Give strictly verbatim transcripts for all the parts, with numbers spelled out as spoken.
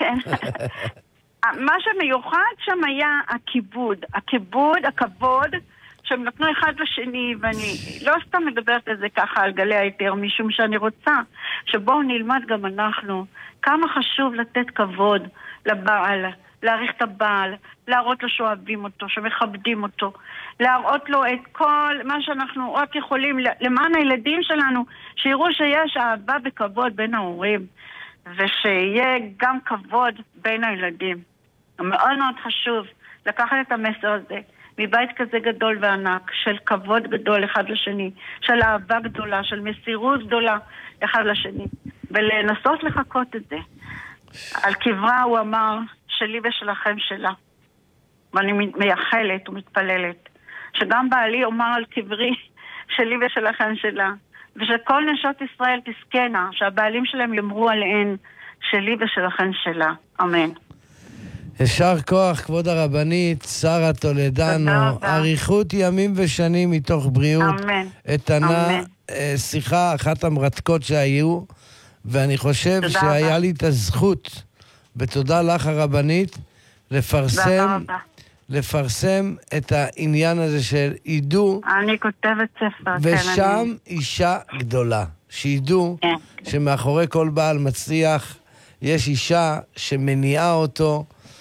כן. מה שמיוחד שם היה הכיבוד, הכיבוד, הכבוד, שהם נתנו אחד לשני, ואני לא סתם מדברת על זה ככה על גלי היתר, משום שאני רוצה שבואו נלמד גם אנחנו כמה חשוב לתת כבוד לבעל, להעריך את הבעל, להראות לו שאוהבים אותו, שמכבדים אותו, להראות לו את כל מה שאנחנו רק יכולים, למען הילדים שלנו, שיראו שיש אהבה וכבוד בין ההורים, ושיהיה גם כבוד בין הילדים. מאוד מאוד חשוב לקחת את המסר הזה מבית כזה גדול וענק, של כבוד גדול אחד לשני, של אהבה גדולה, של מסירות גדולה אחד לשני, ולנסות לחכות את זה. על קברה הוא אמר, שלי ושלכם שלה. ואני מייחלת ומתפללת שגם בעלי אומר על קברי, שלי ושלכם שלה, ושכל נשות ישראל תזכנה, שהבעלים שלהם יאמרו עליהן, שלי ושלכם שלה. אמן. ישר כוח, כבוד הרבנית, שרה טולדנו, אריכות ימים ושנים מתוך בריאות. אמן. איתנה, שיחה אחת המרתקות שהיו, ואני חושב שהיה רבה. לי את הזכות, ותודה לך הרבנית, לפרסם, לפרסם את העניין הזה של ידעו. אני כותבת ספר. ושם כן, אני... אישה גדולה, שידעו כן. שמאחורי כל בעל מצליח, יש אישה שמניעה אותו,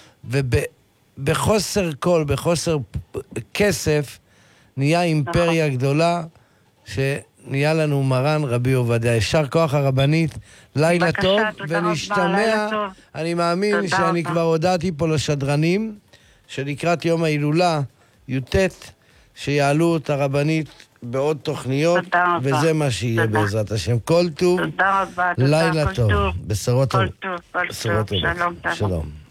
ובחוסר קול, בחוסר כסף, נהיה אימפריה גדולה, שנהיה לנו מרן רבי עובדיה. ישר כוח הרבנית, לילה טוב, ונשתמע. אני מאמין שאני כבר הודעתי פה לשדרנים, שלקראת יום ההילולה, יוטט, שיעלו את הרבנית בעוד תוכניות, וזה מה שיהיה בעזרת השם. כל טוב, לילה טוב. בשורות טוב. שלום. שלום.